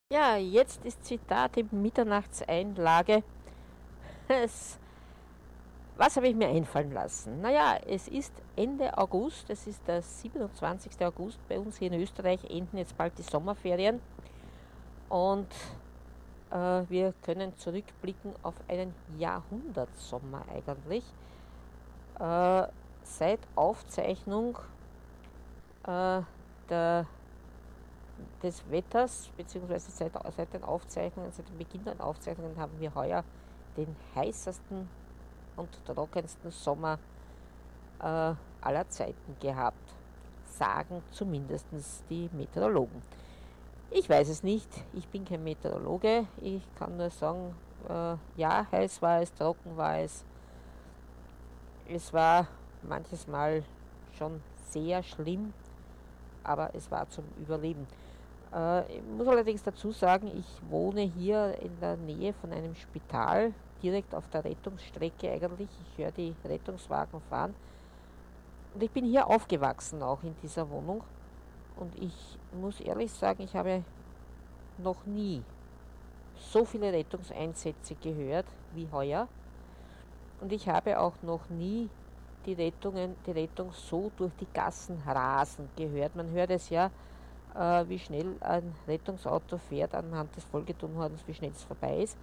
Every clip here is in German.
Ja, jetzt ist Zitat in Mitternachtseinlage. Es, was habe ich mir einfallen lassen? Naja, es ist Ende August, es ist der 27. August. Bei uns hier in Österreich enden jetzt bald die Sommerferien und wir können zurückblicken auf einen Jahrhundertsommer eigentlich. Seit Aufzeichnung äh, der des Wetters, beziehungsweise seit den Aufzeichnungen, seit dem Beginn der Aufzeichnungen haben wir heuer den heißesten und trockensten Sommer aller Zeiten gehabt. Sagen zumindest die Meteorologen. Ich weiß es nicht, ich bin kein Meteorologe, ich kann nur sagen, ja, heiß war es, trocken war es. Es war manches Mal schon sehr schlimm, aber es war zum Überleben. Ich muss allerdings dazu sagen, ich wohne hier in der Nähe von einem Spital, direkt auf der Rettungsstrecke eigentlich. Ich höre die Rettungswagen fahren. Und ich bin hier aufgewachsen, auch in dieser Wohnung. Und ich muss ehrlich sagen, ich habe noch nie so viele Rettungseinsätze gehört wie heuer. Und ich habe auch noch nie die Rettung so durch die Gassen rasen gehört. Man hört es ja, wie schnell ein Rettungsauto fährt anhand des Folgetonhorns, wie schnell es vorbei ist.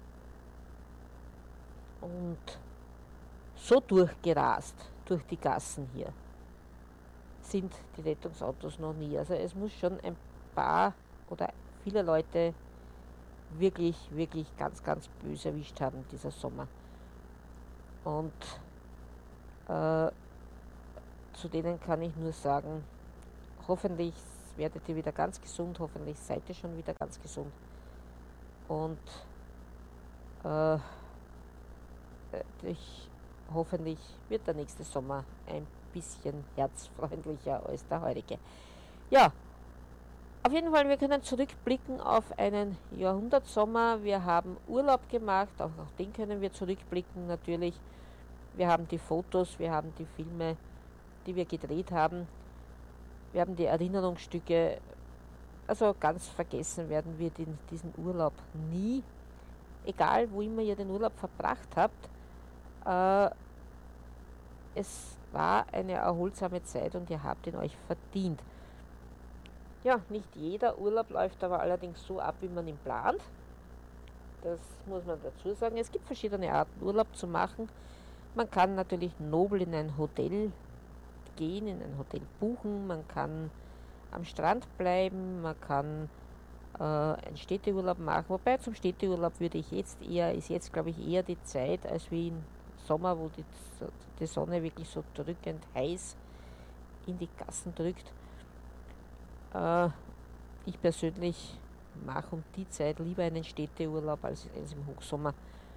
Und so durchgerast durch die Gassen hier sind die Rettungsautos noch nie. Also es muss schon ein paar oder viele Leute wirklich, wirklich ganz, ganz böse erwischt haben, dieser Sommer. Und äh, zu denen kann ich nur sagen, hoffentlich werdet ihr wieder ganz gesund, hoffentlich seid ihr schon wieder ganz gesund. Und äh, hoffentlich wird der nächste Sommer ein bisschen herzfreundlicher als der heutige. Ja, auf jeden Fall, wir können zurückblicken auf einen Jahrhundertsommer. Wir haben Urlaub gemacht, auch auf den können wir zurückblicken natürlich. Wir haben die Fotos, wir haben die Filme, die wir gedreht haben. Wir haben die Erinnerungsstücke. Also ganz vergessen werden wir diesen Urlaub nie. Egal, wo immer ihr den Urlaub verbracht habt, äh, es war eine erholsame Zeit und ihr habt ihn euch verdient. Ja, nicht jeder Urlaub läuft aber allerdings so ab, wie man ihn plant. Das muss man dazu sagen. Es gibt verschiedene Arten, Urlaub zu machen. Man kann natürlich nobel in ein Hotel gehen, in ein Hotel buchen. Man kann am Strand bleiben. Man kann einen Städteurlaub machen. Wobei zum Städteurlaub würde ich ist jetzt glaube ich eher die Zeit, als wie im Sommer, wo die Sonne wirklich so drückend heiß in die Gassen drückt. Äh, Ich persönlich mache um die Zeit lieber einen Städteurlaub als im Hochsommer.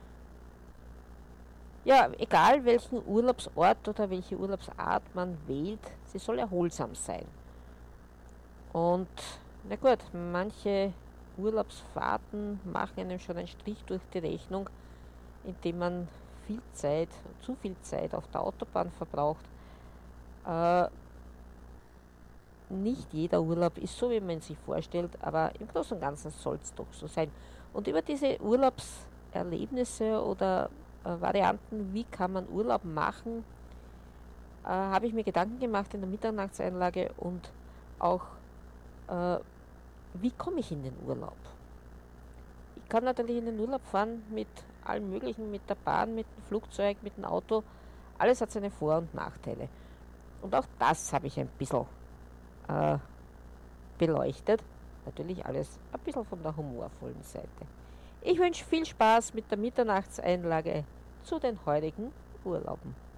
Ja, egal welchen Urlaubsort oder welche Urlaubsart man wählt, sie soll erholsam sein. Und na gut, manche Urlaubsfahrten machen einem schon einen Strich durch die Rechnung, indem man viel Zeit, zu viel Zeit auf der Autobahn verbraucht. Äh, Nicht jeder Urlaub ist so, wie man sich vorstellt, aber im Großen und Ganzen soll es doch so sein. Und über diese Urlaubserlebnisse oder Varianten, wie kann man Urlaub machen, habe ich mir Gedanken gemacht in der Mitternachtseinlage und auch, äh, wie komme ich in den Urlaub? Ich kann natürlich in den Urlaub fahren mit allem Möglichen, mit der Bahn, mit dem Flugzeug, mit dem Auto. Alles hat seine Vor- und Nachteile. Und auch das habe ich ein bisschen äh, beleuchtet. Natürlich alles ein bisschen von der humorvollen Seite. Ich wünsche viel Spaß mit der Mitternachtseinlage zu den heutigen Urlauben.